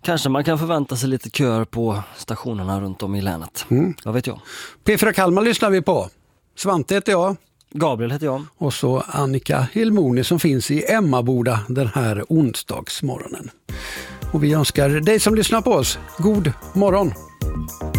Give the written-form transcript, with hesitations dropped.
kanske man kan förvänta sig lite kör på stationerna runt om i länet. Vad vet jag. P4 Kalmar lyssnar vi på. Svante heter jag. Gabriel heter jag. Och så Annika Hilmoni som finns i Emmaboda den här onsdagsmorgonen. Och vi önskar dig som lyssnar på oss god morgon.